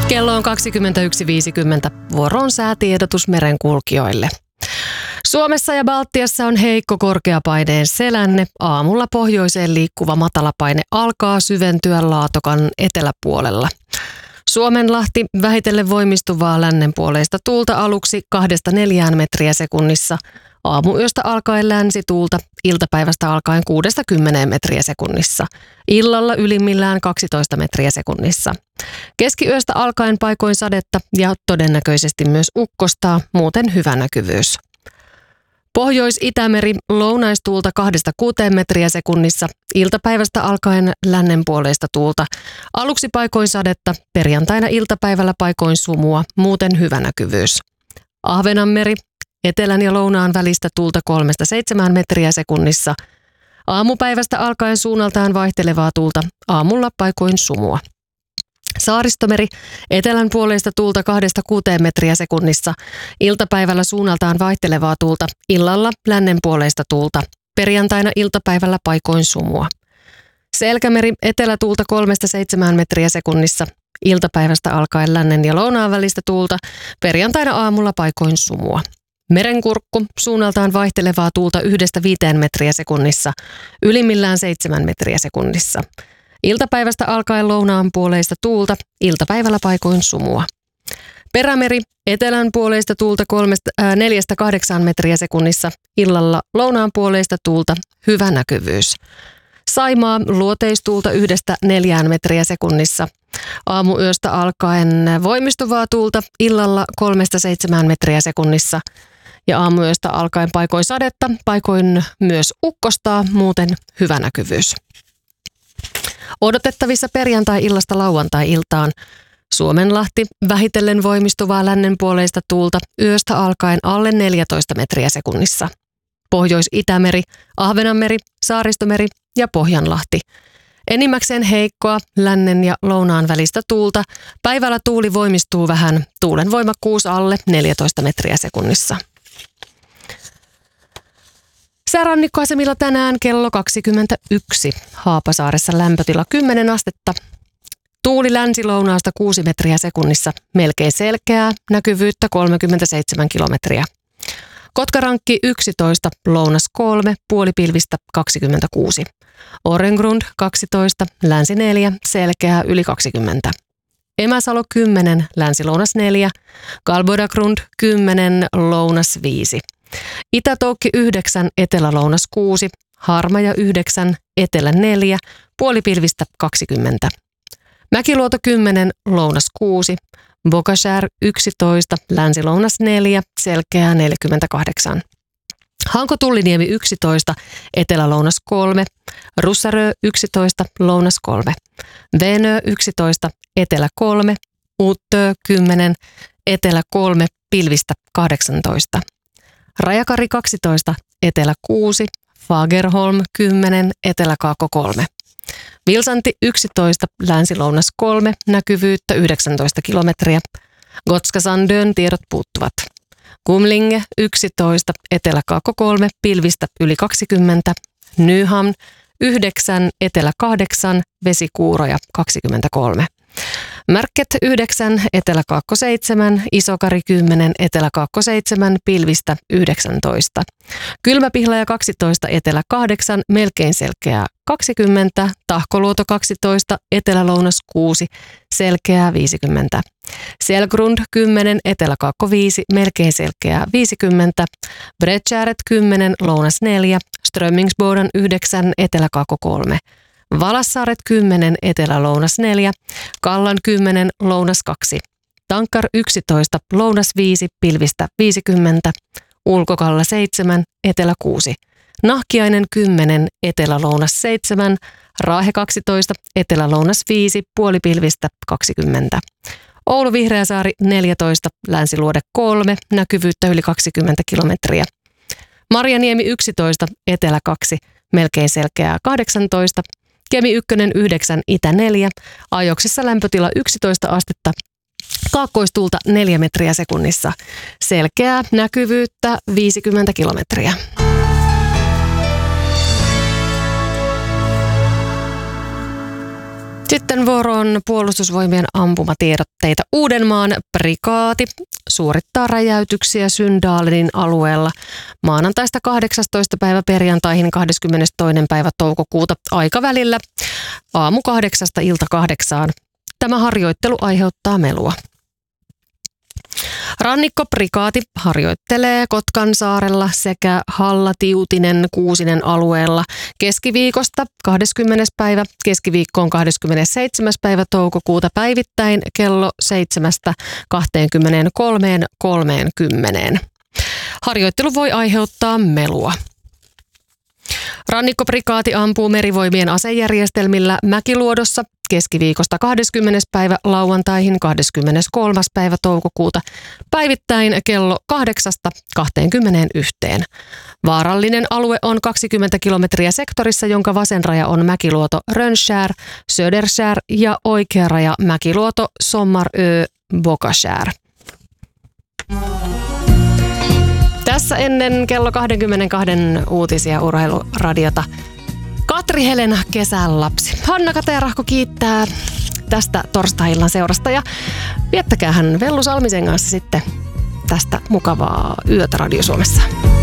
Kello on 21.50. Vuoro on säätiedotus merenkulkijoille. Suomessa ja Baltiassa on heikko korkeapaineen selänne. Aamulla pohjoiseen liikkuva matalapaine alkaa syventyä Laatokan eteläpuolella. Suomenlahti vähitellen voimistuvaa lännenpuoleista tuulta aluksi 2-4 metriä sekunnissa. Aamuyöstä alkaen länsituulta, iltapäivästä alkaen 6-10 metriä sekunnissa. Illalla ylimmillään 12 metriä sekunnissa. Keskiyöstä alkaen paikoin sadetta ja todennäköisesti myös ukkostaa, muuten hyvä näkyvyys. Pohjois-Itämeri lounaistuulta 2-6 metriä sekunnissa, iltapäivästä alkaen lännenpuoleista tuulta. Aluksi paikoin sadetta, perjantaina iltapäivällä paikoin sumua, muuten hyvä näkyvyys. Ahvenanmeri, etelän ja lounaan välistä tuulta 3-7 metriä sekunnissa. Aamupäivästä alkaen suunnaltaan vaihtelevaa tuulta, aamulla paikoin sumua. Saaristomeri, etelän puoleista tuulta 2-6 metriä sekunnissa. Iltapäivällä suunnaltaan vaihtelevaa tuulta, illalla lännen puoleista tuulta. Perjantaina iltapäivällä paikoin sumua. Selkämeri, etelätuulta 3-7 metriä sekunnissa. Iltapäivästä alkaen lännen ja lounaan välistä tuulta. Perjantaina aamulla paikoin sumua. Merenkurkku, suunnaltaan vaihtelevaa tuulta 1-5 metriä sekunnissa. Ylimmillään 7 metriä sekunnissa. Iltapäivästä alkaen lounaan puoleista tuulta, iltapäivällä paikoin sumua. Perämeri, etelän puoleista tuulta 4-8 metriä sekunnissa, illalla lounaan puoleista tuulta, hyvä näkyvyys. Saimaa, luoteistuulta 1-4 metriä sekunnissa. Aamuyöstä alkaen voimistuvaa tuulta, illalla 3-7 metriä sekunnissa. Ja aamuyöstä alkaen paikoin sadetta, paikoin myös ukkostaa, muuten hyvä näkyvyys. Odotettavissa perjantai-illasta lauantai-iltaan. Suomenlahti vähitellen voimistuvaa lännenpuoleista tuulta yöstä alkaen alle 14 metriä sekunnissa. Pohjois-Itämeri, Ahvenanmeri, Saaristomeri ja Pohjanlahti. Enimmäkseen heikkoa lännen ja lounaan välistä tuulta. Päivällä tuuli voimistuu vähän, tuulen voimakkuus alle 14 metriä sekunnissa. Säärannikkoasemilla tänään kello 21. Haapasaaressa lämpötila 10 astetta. Tuuli länsi-lounaasta 6 metriä sekunnissa. Melkein selkeää, näkyvyyttä 37 kilometriä. Kotkarankki 11, lounas 3, puolipilvistä 26. Orengrund 12, länsi 4, selkeää yli 20. Emäsalo 10, länsi-lounas 4. Galbodagrund 10, lounas 5. Itä-Toukki 9, etelä-lounas 6, Harmaja 9, etelä 4, puolipilvistä 20. Mäkiluoto 10, lounas 6, Bokashär 11, länsi-lounas 4, selkeää 48. Hanko-Tulliniemi 11, etelä-lounas 3, Russarö 11, lounas 3. Venö 11, etelä 3, Uttö 10, etelä 3, pilvistä 18. Rajakari 12, etelä 6, Fagerholm 10, etelä-kaakko 3. Vilsanti 11, länsi-lounas 3, näkyvyyttä 19 kilometriä. Gotskasandön tiedot puuttuvat. Kumlinge 11, etelä-kaakko 3, pilvistä yli 20. Nyhamn 9, etelä 8, vesikuuroja 23. Märket 9, etelä-kaakko 7, Isokari 10, etelä-kaakko 7, pilvistä 19. Kylmäpihlaja 12, etelä 8, melkein selkeää 20, Tahkoluoto 12, etelä-lounas 6, selkeää 50. Selgrund 10, etelä-kaakko 5, melkein selkeää 50. Bredtjäret 10, lounas 4, Strömmingsboden 9, etelä-kaakko 3. Valassaaret 10, etelä-lounas 4, Kallan 10, lounas 2, Tankkar 11, lounas 5, pilvistä 50, Ulkokalla 7, etelä 6, Nahkiainen 10, etelä-lounas 7, Raahe 12, etelä-lounas 5, puolipilvistä 20. Oulu Vihreäsaari 14, länsiluode 3, näkyvyyttä yli 20 kilometriä. Marjaniemi 11, etelä 2, melkein selkeää 18, Kemi 1, 9, itä 4, ajoksessa lämpötila 11 astetta, kaakkoistuulta 4 metriä sekunnissa, selkeää näkyvyyttä 50 kilometriä. Sitten vuoroon puolustusvoimien ampumatiedotteita. Uudenmaan prikaati suorittaa räjäytyksiä Syndalenin alueella maanantaista 18. päivä perjantaihin 22. päivä toukokuuta aikavälillä aamu 8 ilta 8. Tämä harjoittelu aiheuttaa melua. Rannikkoprikaati harjoittelee Kotkansaarella sekä Halla-Tiutinen Kuusinen alueella keskiviikosta 20. päivä keskiviikkoon 27. päivä toukokuuta päivittäin kello 7:23:30. Harjoittelu voi aiheuttaa melua. Rannikkoprikaati ampuu merivoimien asejärjestelmillä Mäkiluodossa keskiviikosta 20. päivä lauantaihin 23. päivä toukokuuta päivittäin kello 8:21. Vaarallinen alue on 20 kilometriä sektorissa, jonka vasen raja on Mäkiluoto Rönnskär, Söderskär ja oikea raja Mäkiluoto Sommarö Bokaskär. Tässä ennen kello 22 uutisia Urheiluradiota. Katri Helena, kesän lapsi. Hanna Katerahko kiittää tästä torstai-illan seurasta ja viettäkäähän Vellu Salmisen kanssa sitten tästä mukavaa yötä Radio Suomessa.